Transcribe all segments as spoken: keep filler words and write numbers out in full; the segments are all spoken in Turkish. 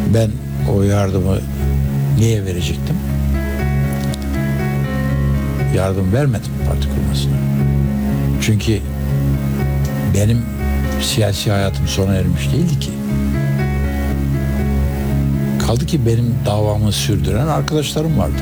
Ben o yardımı niye verecektim? Yardım vermedim parti kurmasına. Çünkü benim siyasi hayatım sona ermiş değildi ki. Kaldı ki benim davamı sürdüren arkadaşlarım vardı.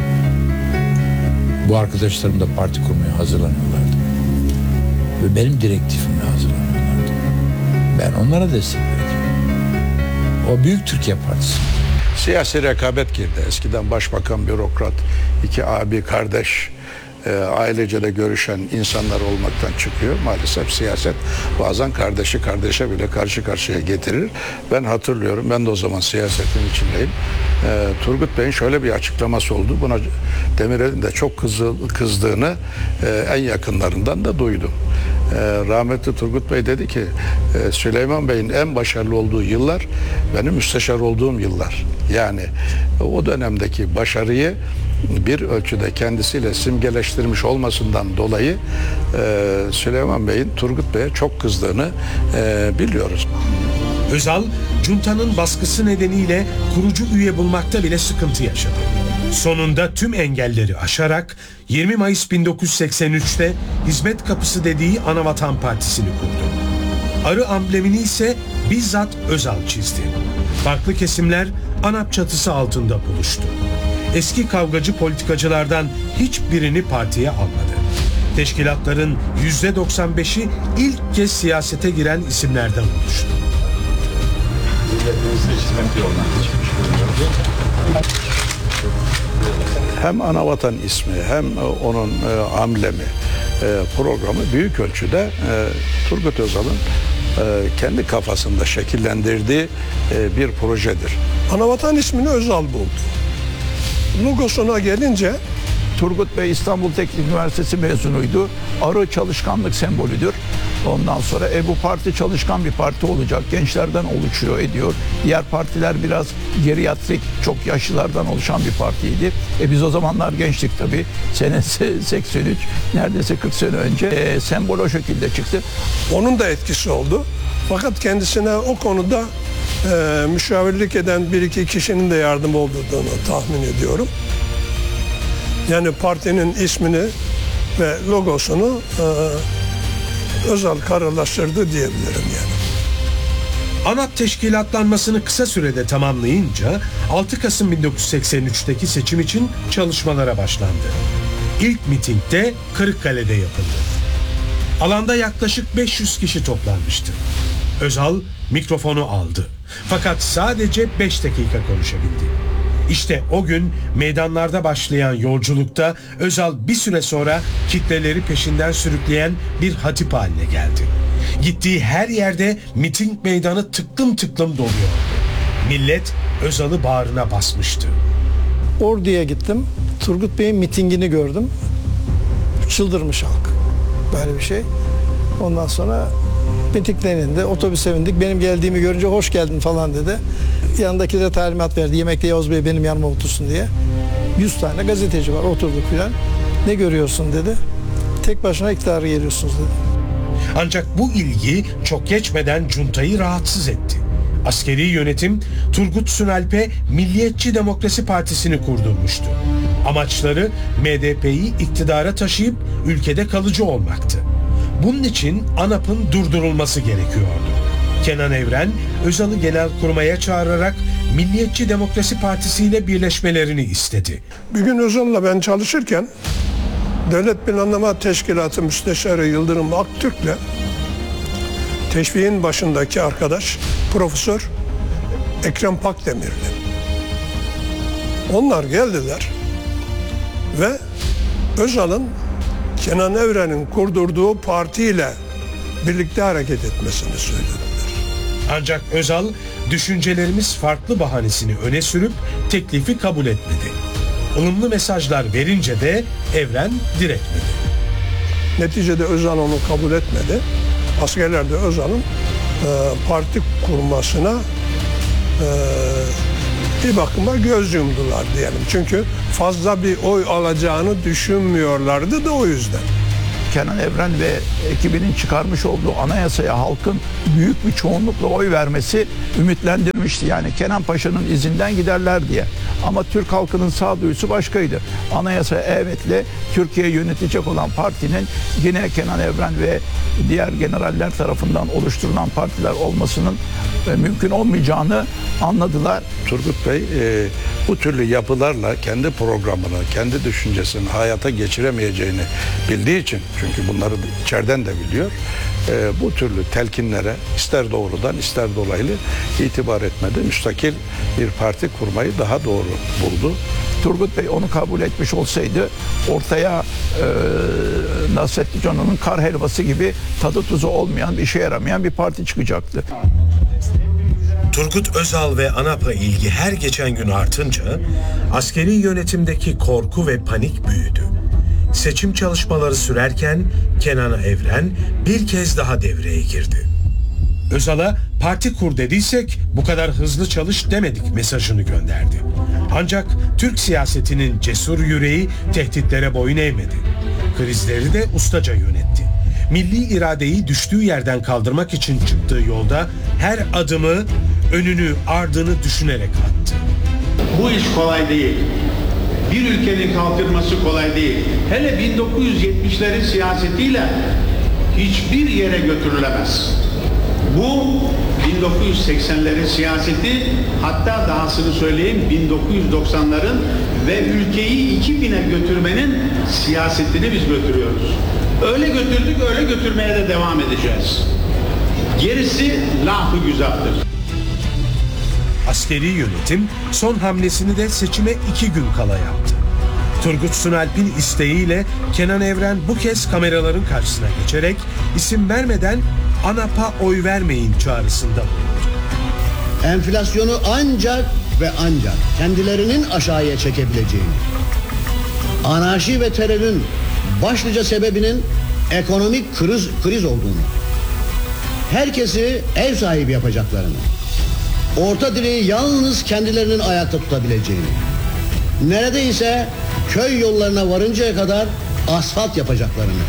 Bu arkadaşlarım da parti kurmaya hazırlanıyorlardı. Ve benim direktifimle hazırlanıyorlardı. Ben onlara destek verdim. O Büyük Türkiye Partisi. Siyasi rekabet girdi. Eskiden başbakan, bürokrat, iki abi kardeş, e, ailece de görüşen insanlar olmaktan çıkıyor. Maalesef siyaset bazen kardeşi kardeşe bile karşı karşıya getirir. Ben hatırlıyorum, ben de o zaman siyasetin içindeyim. E, Turgut Bey'in şöyle bir açıklaması oldu. Buna Demirel'in de çok kızı, kızdığını e, en yakınlarından da duydum. E, rahmetli Turgut Bey dedi ki e, Süleyman Bey'in en başarılı olduğu yıllar benim müsteşar olduğum yıllar. Yani o dönemdeki başarıyı bir ölçüde kendisiyle simgeleştirmiş olmasından dolayı e, Süleyman Bey'in Turgut Bey'e çok kızdığını e, biliyoruz. Özal, Cunta'nın baskısı nedeniyle kurucu üye bulmakta bile sıkıntı yaşadı. Sonunda tüm engelleri aşarak yirmi Mayıs bin dokuz yüz seksen üç'te Hizmet Kapısı dediği Anavatan Partisi'ni kurdu. Arı amblemini ise bizzat Özal çizdi. Farklı kesimler ANAP çatısı altında buluştu. Eski kavgacı politikacılardan hiçbirini partiye almadı. Teşkilatların yüzde doksan beş'i ilk kez siyasete giren isimlerden oluştu. Hem Anavatan ismi hem onun e, amblemi, e, programı büyük ölçüde e, Turgut Özal'ın e, kendi kafasında şekillendirdiği e, bir projedir. Anavatan ismini Özal buldu. Logosuna gelince Turgut Bey İstanbul Teknik Üniversitesi mezunuydu. Arı çalışkanlık sembolüdür. Ondan sonra e, bu parti çalışkan bir parti olacak. Gençlerden oluşuyor ediyor. Diğer partiler biraz geriatrik, çok yaşlılardan oluşan bir partiydi. E, biz o zamanlar gençtik tabii. Senesi seksen üç, neredeyse kırk sene önce e, sembol o şekilde çıktı. Onun da etkisi oldu. Fakat kendisine o konuda e, müşavirlik eden bir iki kişinin de yardım olduğunu tahmin ediyorum. Yani partinin ismini ve logosunu e, Özal kararlaştırdı diyebilirim yani. ANAP teşkilatlanmasını kısa sürede tamamlayınca altı Kasım bin dokuz yüz seksen üç'teki seçim için çalışmalara başlandı. İlk miting de Kırıkkale'de yapıldı. Alanda yaklaşık beş yüz kişi toplanmıştı. Özal mikrofonu aldı. Fakat sadece beş dakika konuşabildi. İşte o gün meydanlarda başlayan yolculukta Özal bir süre sonra kitleleri peşinden sürükleyen bir hatip haline geldi. Gittiği her yerde miting meydanı tıklım tıklım doluyordu. Millet Özal'ı bağrına basmıştı. Ordu'ya gittim. Turgut Bey'in mitingini gördüm. Çıldırmış halk. Böyle bir şey. Ondan sonra mitinglerinde otobüse bindik. Benim geldiğimi görünce hoş geldin falan dedi. Yanındakilere talimat verdi. Yemekte Yavuz Bey benim yanıma otursun diye. yüz tane gazeteci var. Oturduk filan. Ne görüyorsun dedi. Tek başına iktidara geliyorsunuz dedi. Ancak bu ilgi çok geçmeden Cunta'yı rahatsız etti. Askeri yönetim Turgut Sünalp'e Milliyetçi Demokrasi Partisi'ni kurdurmuştu. Amaçları M D P'yi iktidara taşıyıp ülkede kalıcı olmaktı. Bunun için ANAP'ın durdurulması gerekiyordu. Kenan Evren, Özal'ı Genelkurmay'a çağırarak Milliyetçi Demokrasi Partisi ile birleşmelerini istedi. Bir gün Özal'la ben çalışırken Devlet Planlama Teşkilatı Müsteşarı Yıldırım Aktürk'le teşviğin başındaki arkadaş Profesör Ekrem Pakdemirli. Onlar geldiler ve Özal'ın Kenan Evren'in kurdurduğu partiyle birlikte hareket etmesini söylediler. Ancak Özal düşüncelerimiz farklı bahanesini öne sürüp teklifi kabul etmedi. Ilımlı mesajlar verince de Evren diretmedi. Neticede Özal onu kabul etmedi. Askerler de Özal'ın e, parti kurmasına e, bir bakıma göz yumdular diyelim. Çünkü fazla bir oy alacağını düşünmüyorlardı da o yüzden. Kenan Evren ve ekibinin çıkarmış olduğu anayasaya halkın büyük bir çoğunlukla oy vermesi ümitlendirmişti. Yani Kenan Paşa'nın izinden giderler diye. Ama Türk halkının sağduyusu başkaydı. Anayasaya evetle Türkiye'yi yönetecek olan partinin yine Kenan Evren ve diğer generaller tarafından oluşturulan partiler olmasının e, mümkün olmayacağını anladılar. Turgut Bey e, bu türlü yapılarla kendi programını, kendi düşüncesini hayata geçiremeyeceğini bildiği için, çünkü bunları içeriden de biliyor, e, bu türlü telkinlere ister doğrudan ister dolaylı itibar etmedi. Müstakil bir parti kurmayı daha doğru buldu. Turgut Bey onu kabul etmiş olsaydı ortaya e, Nasrettin Hoca'nın kar helvası gibi tadı tuzu olmayan, işe yaramayan bir parti çıkacaktı. Turgut Özal ve ANAP'a ilgi her geçen gün artınca askeri yönetimdeki korku ve panik büyüdü. Seçim çalışmaları sürerken Kenan Evren bir kez daha devreye girdi. Özal'a parti kur dediysek bu kadar hızlı çalış demedik mesajını gönderdi. Ancak Türk siyasetinin cesur yüreği tehditlere boyun eğmedi. Krizleri de ustaca yönetti. Milli iradeyi düştüğü yerden kaldırmak için çıktığı yolda her adımı, önünü, ardını düşünerek attı. Bu iş kolay değil. Bir ülkenin kalkınması kolay değil. Hele bin dokuz yüz yetmişlerin siyasetiyle hiçbir yere götürülemez. Bu bin dokuz yüz seksenlerin siyaseti, hatta dahasını söyleyeyim bin dokuz yüz doksanların ve ülkeyi iki bine götürmenin siyasetini biz götürüyoruz. Öyle götürdük, öyle götürmeye de devam edeceğiz. Gerisi laf-ı güzaftır. Askeri yönetim son hamlesini de seçime iki gün kala yaptı. Turgut Sunalp'in isteğiyle Kenan Evren bu kez kameraların karşısına geçerek isim vermeden ANAP'a oy vermeyin çağrısında bulundu. Enflasyonu ancak ve ancak kendilerinin aşağıya çekebileceğini, anarşi ve terörün başlıca sebebinin ekonomik kriz, kriz olduğunu, herkesi ev sahibi yapacaklarını, orta direği yalnız kendilerinin ayakta tutabileceğini, neredeyse köy yollarına varıncaya kadar asfalt yapacaklarını,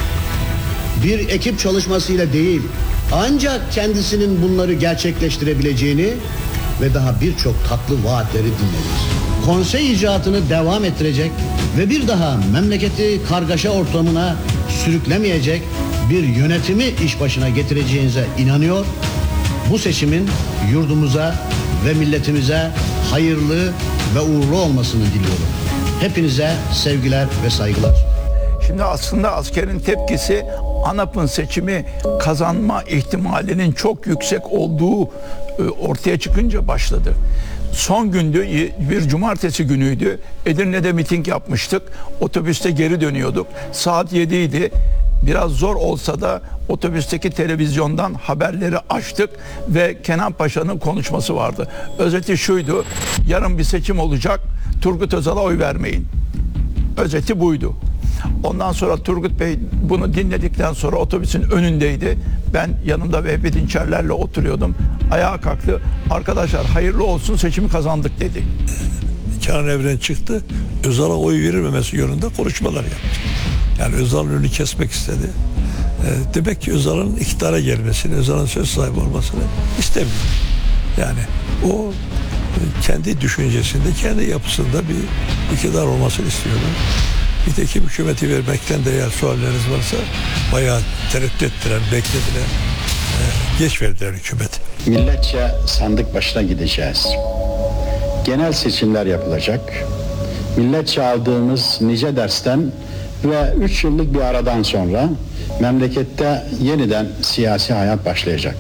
bir ekip çalışmasıyla değil, ancak kendisinin bunları gerçekleştirebileceğini ve daha birçok tatlı vaatleri dinlediniz. Konsey icraatını devam ettirecek ve bir daha memleketi kargaşa ortamına sürüklemeyecek bir yönetimi iş başına getireceğinize inanıyor. Bu seçimin yurdumuza ve milletimize hayırlı ve uğurlu olmasını diliyorum. Hepinize sevgiler ve saygılar. Şimdi aslında askerin tepkisi ANAP'ın seçimi kazanma ihtimalinin çok yüksek olduğu ortaya çıkınca başladı. Son gündü, bir cumartesi günüydü. Edirne'de miting yapmıştık. Otobüste geri dönüyorduk. Saat yedi idi. Biraz zor olsa da otobüsteki televizyondan haberleri açtık ve Kenan Paşa'nın konuşması vardı. Özeti şuydu: yarın bir seçim olacak, Turgut Özal'a oy vermeyin. Özeti buydu. Ondan sonra Turgut Bey bunu dinledikten sonra otobüsün önündeydi. Ben yanımda Vehbi Dinçerler'le oturuyordum. Ayağa kalktı. Arkadaşlar hayırlı olsun, seçimi kazandık dedi. Kenan Evren çıktı. Özal'a oy verilmemesi yönünde konuşmalar yaptı. Yani Özal'ın önünü kesmek istedi. E, demek ki Özal'ın iktidara gelmesini, Özal'ın söz sahibi olmasını istemiyor. Yani o kendi düşüncesinde, kendi yapısında bir iktidar olmasını istiyorlar. Nitekim hükümeti vermekten de eğer sualleriniz varsa bayağı tereddüt ettiler, beklediler. E, geç verdiler hükümeti. Milletçe sandık başına gideceğiz. Genel seçimler yapılacak. Milletçe aldığımız nice dersten ve üç yıllık bir aradan sonra memlekette yeniden siyasi hayat başlayacak.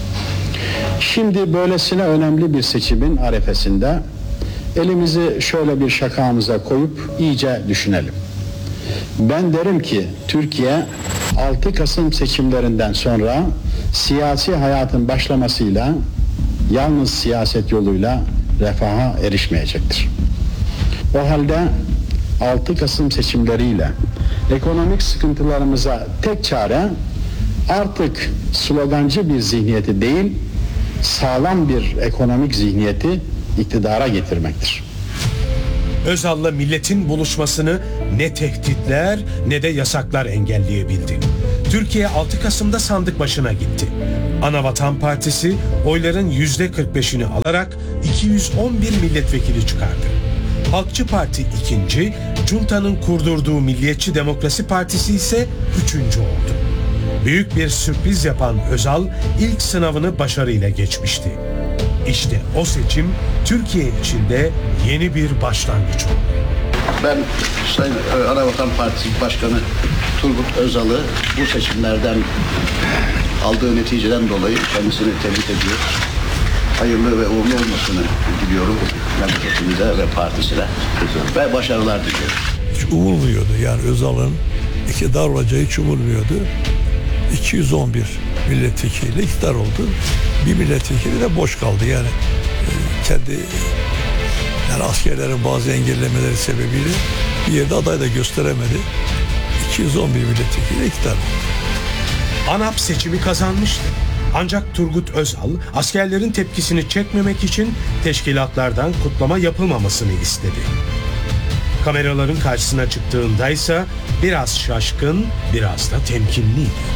Şimdi böylesine önemli bir seçimin arefesinde elimizi şöyle bir şakağımıza koyup iyice düşünelim. Ben derim ki Türkiye altı Kasım seçimlerinden sonra siyasi hayatın başlamasıyla yalnız siyaset yoluyla refaha erişmeyecektir. O halde altı Kasım seçimleriyle ekonomik sıkıntılarımıza tek çare artık slogancı bir zihniyeti değil, sağlam bir ekonomik zihniyeti iktidara getirmektir. Özal'la milletin buluşmasını ne tehditler ne de yasaklar engelleyebildi. Türkiye altı Kasım'da sandık başına gitti. Anavatan Partisi oyların yüzde kırk beşini alarak iki yüz on bir milletvekili çıkardı. Halkçı Parti ikinci, Cunta'nın kurdurduğu Milliyetçi Demokrasi Partisi ise üçüncü oldu. Büyük bir sürpriz yapan Özal ilk sınavını başarıyla geçmişti. İşte o seçim Türkiye içinde yeni bir başlangıç oldu. Ben Sayın Anavatan Partisi Başkanı Turgut Özal'ı bu seçimlerden aldığı neticeden dolayı kendisini tebrik ediyor. Hayırlı ve uğurlu olmasını diliyorum memleketimize ve partisine ve başarılar diliyorum. Hiç umulmuyordu yani Özal'ın iktidar olacağı hiç umulmuyordu. iki yüz on bir milletvekili iktidar oldu. Bir milletvekili de boş kaldı yani e, kendi yani askerlerin bazı engellemeleri sebebiyle bir yerde aday da gösteremedi. iki yüz on bir milletvekili iktidar oldu. ANAP seçimi kazanmıştı. Ancak Turgut Özal askerlerin tepkisini çekmemek için teşkilatlardan kutlama yapılmamasını istedi. Kameraların karşısına çıktığında ise biraz şaşkın, biraz da temkinliydi.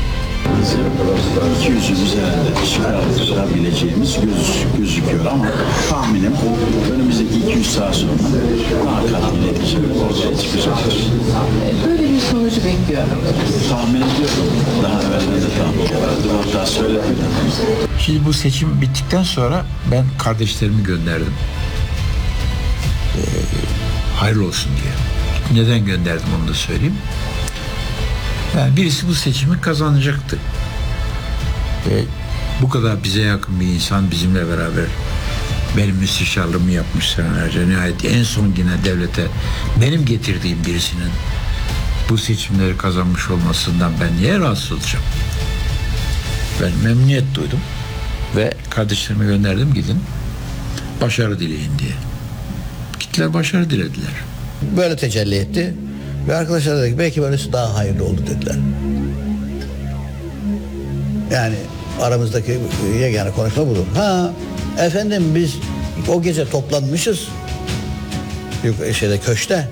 iki yüzün üzerinde çıkarabileceğimiz göz, gözüküyor ama tahminim önümüzdeki iki yüz saat sonra daha katlı neticeler ortaya çıkacaktır. Böyle bir sonucu bekliyorum. Tahmin ediyorum. Daha evvelden de tahmin ederdim. Hatta söyledim. Şimdi bu seçim bittikten sonra ben kardeşlerimi gönderdim. Ee, hayırlı olsun diye. Neden gönderdim onu da söyleyeyim. Yani birisi bu seçimi kazanacaktı. Ee, bu kadar bize yakın bir insan bizimle beraber benim müsteşarlığımı yapmış senelerce. Nihayet en son yine devlete benim getirdiğim birisinin bu seçimleri kazanmış olmasından ben niye rahatsız olacağım? Ben memnuniyet duydum ve kardeşlerime gönderdim, gidin başarı dileyin diye. Gittiler, başarı dilediler. Böyle tecelli etti ve arkadaşlar dedi ki belki böylesi daha hayırlı oldu dediler. Yani aramızdaki yegane konuşma budur. Ha efendim biz o gece toplanmışız şeyde köşte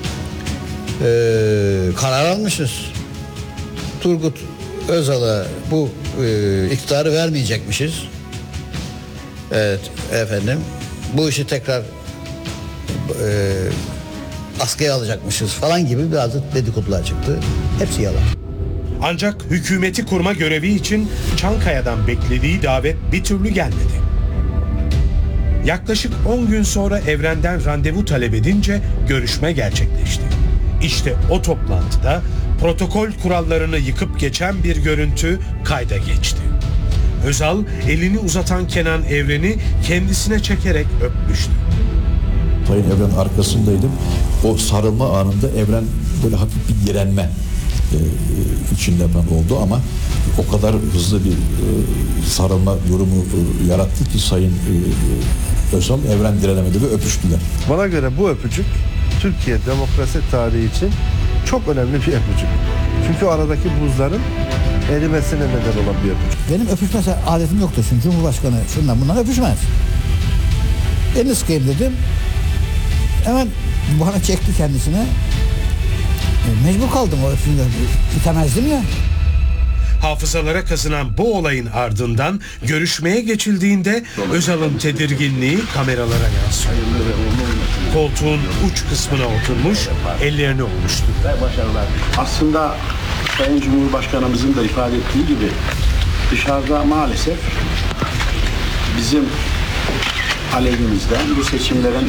ee, karar almışız. Turgut Özal'a bu e, iktidarı vermeyecekmişiz. Evet efendim bu işi tekrar e, askıya alacakmışız falan gibi bazı dedikodular çıktı. Hepsi yalan. Ancak hükümeti kurma görevi için Çankaya'dan beklediği davet bir türlü gelmedi. Yaklaşık on gün sonra Evren'den randevu talep edince görüşme gerçekleşti. İşte o toplantıda protokol kurallarını yıkıp geçen bir görüntü kayda geçti. Özal elini uzatan Kenan Evren'i kendisine çekerek öpmüştü. Sayın Evren arkasındaydım. O sarılma anında Evren böyle hafif bir direnme e, içinde ben oldu ama o kadar hızlı bir e, sarılma durumu e, yarattı ki Sayın e, Özal, Evren direnemedi ve öpüştüler. Bana göre bu öpücük Türkiye demokrasi tarihi için çok önemli bir öpücük. Çünkü aradaki buzların erimesine neden olan bir öpücük. Benim öpüşme adetim yoktur çünkü Cumhurbaşkanı şundan bundan öpüşmez. Elini sıkayım dedim. Hemen bana çekti kendisine. E, mecbur kaldım o öpüşünde. Bitemezdim ya. Hafızalara kazınan bu olayın ardından görüşmeye geçildiğinde Özal'ın tedirginliği kameralara yansıyor. Koltuğun uç kısmına oturmuş, ellerini ovuştu. Aslında Sayın Cumhurbaşkanımızın da ifade ettiği gibi dışarıda maalesef bizim aleyhimizde bu seçimlerin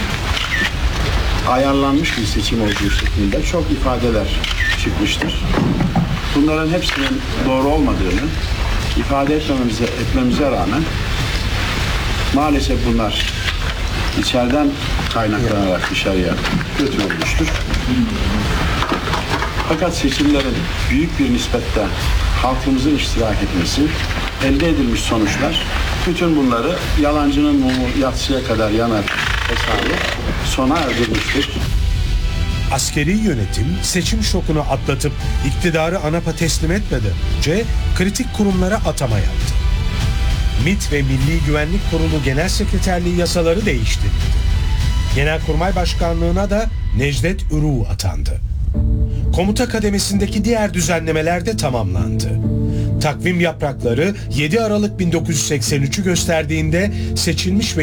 ayarlanmış bir seçim olduğu şeklinde çok ifadeler çıkmıştır. Bunların hepsinin doğru olmadığını ifade etmemize, etmemize rağmen maalesef bunlar içeriden kaynaklanarak dışarıya götürülmüştür. Fakat seçimlerin büyük bir nispette halkımızın iştirak etmesi, elde edilmiş sonuçlar, bütün bunları yalancının mumu yatsıya kadar yanar hesabı sona erdirmiştir. Askeri yönetim seçim şokunu atlatıp iktidarı ANAP'a teslim etmeden önce kritik kurumlara atama yaptı. MİT ve Milli Güvenlik Kurulu Genel Sekreterliği yasaları değiştirildi. Genelkurmay Başkanlığı'na da Necdet Ürü atandı. Komuta kademesindeki diğer düzenlemeler de tamamlandı. Takvim yaprakları yedi Aralık bin dokuz yüz seksen üç'ü gösterdiğinde seçilmiş ve